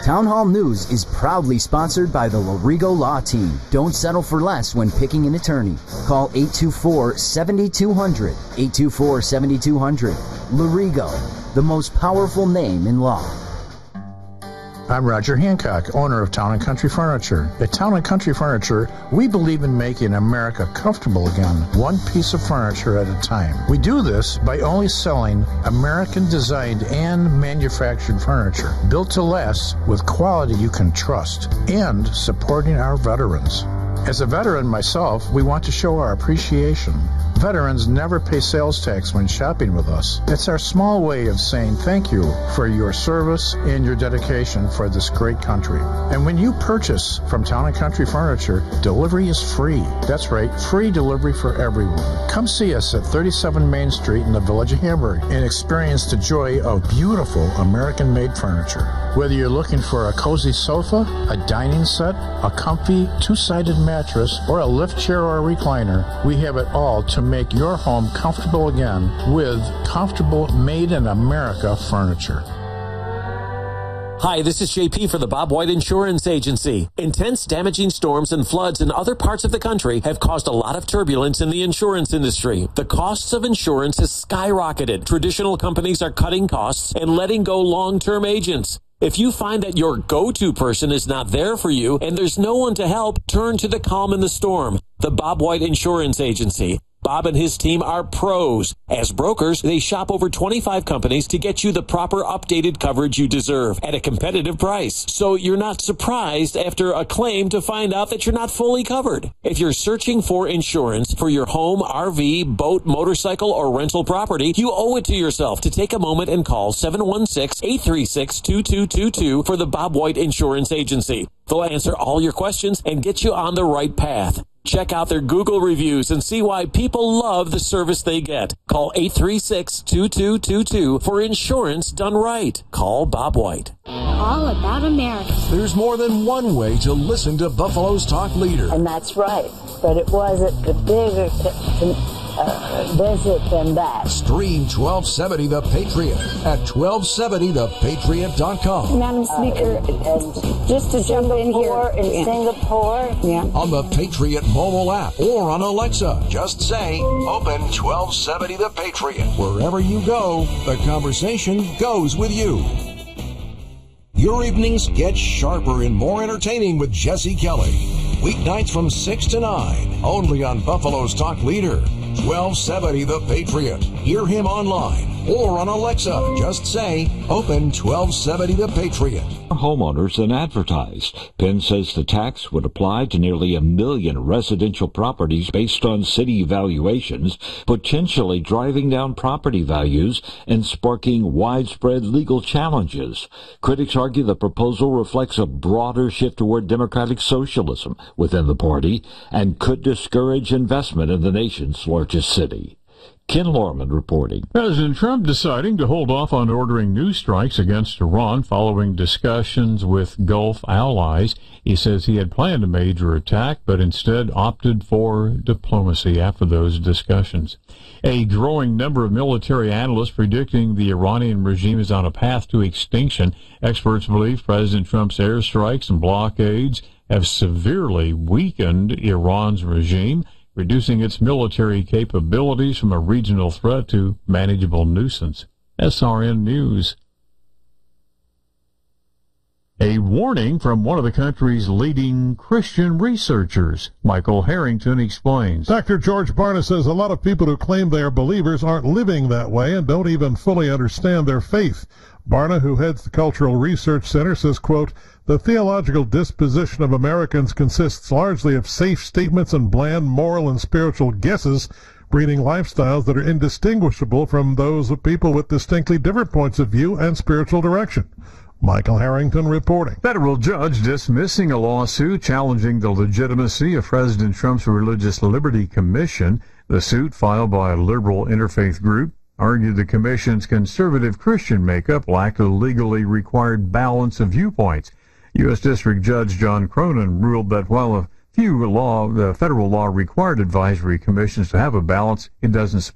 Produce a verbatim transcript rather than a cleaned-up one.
Town Hall News is proudly sponsored by the Lorigo Law Team. Don't settle for less when picking an attorney. Call eight two four, seven two zero zero, eight two four, seven two zero zero. Lorigo, the most powerful name in law. I'm Roger Hancock, owner of Town and Country Furniture. At Town and Country Furniture, we believe in making America comfortable again, one piece of furniture at a time. We do this by only selling American-designed and manufactured furniture, built to last with quality you can trust, and supporting our veterans. As a veteran myself, we want to show our appreciation. Veterans never pay sales tax when shopping with us. It's our small way of saying thank you for your service and your dedication for this great country. And when you purchase from Town and Country Furniture, delivery is free. That's right, free delivery for everyone. Come see us at thirty-seven Main Street in the Village of Hamburg and experience the joy of beautiful American-made furniture. Whether you're looking for a cozy sofa, a dining set, a comfy two-sided mattress, or a lift chair or a recliner, we have it all to make your home comfortable again with comfortable made in America furniture. Hi, this is J P for the Bob White Insurance Agency. Intense damaging storms and floods in other parts of the country have caused a lot of turbulence in the insurance industry. The costs of insurance has skyrocketed. Traditional companies are cutting costs and letting go long-term agents. If you find that your go-to person is not there for you and there's no one to help, turn to the calm in the storm, the Bob White Insurance Agency. Bob and his team are pros. As brokers, they shop over twenty-five companies to get you the proper updated coverage you deserve at a competitive price. So you're not surprised after a claim to find out that you're not fully covered. If you're searching for insurance for your home, R V, boat, motorcycle, or rental property, you owe it to yourself to take a moment and call seven one six, eight three six, two two two two for the Bob White Insurance Agency. They'll answer all your questions and get you on the right path. Check out their Google reviews and see why people love the service they get. Call eight three six, two two two two for insurance done right. Call Bob White. All about America. There's more than one way to listen to Buffalo's Talk Leader. And that's right. But it wasn't the bigger t- t- uh, visit than that. Stream twelve seventy The Patriot at twelve seventy the patriot dot com. Madam Speaker, uh, just to jump in here. In yeah. Singapore. Yeah. On the Patriot mobile app or on Alexa. Just say, open twelve seventy The Patriot. Wherever you go, the conversation goes with you. Your evenings get sharper and more entertaining with Jesse Kelly. Weeknights from six to nine, only on Buffalo's Talk Leader, twelve seventy The Patriot. Hear him online or on Alexa. Just say, open twelve seventy The Patriot. Homeowners and advertise. Penn says the tax would apply to nearly a million residential properties based on city evaluations, potentially driving down property values and sparking widespread legal challenges. Critics argue the proposal reflects a broader shift toward democratic socialism within the party and could discourage investment in the nation's largest city. Ken Lorman reporting. President Trump deciding to hold off on ordering new strikes against Iran following discussions with Gulf allies. He says he had planned a major attack, but instead opted for diplomacy after those discussions. A growing number of military analysts predicting the Iranian regime is on a path to extinction. Experts believe President Trump's airstrikes and blockades have severely weakened Iran's regime, reducing its military capabilities from a regional threat to manageable nuisance. S R N News. A warning from one of the country's leading Christian researchers. Michael Harrington explains. Doctor George Barna says a lot of people who claim they are believers aren't living that way and don't even fully understand their faith. Barna, who heads the Cultural Research Center, says, quote, the theological disposition of Americans consists largely of safe statements and bland moral and spiritual guesses, breeding lifestyles that are indistinguishable from those of people with distinctly different points of view and spiritual direction. Michael Harrington reporting. Federal judge dismissing a lawsuit challenging the legitimacy of President Trump's Religious Liberty Commission. The suit, filed by a liberal interfaith group, argued the commission's conservative Christian makeup lacked a legally required balance of viewpoints. U S. District Judge John Cronin ruled that while a few law, the federal law required advisory commissions to have a balance, it doesn't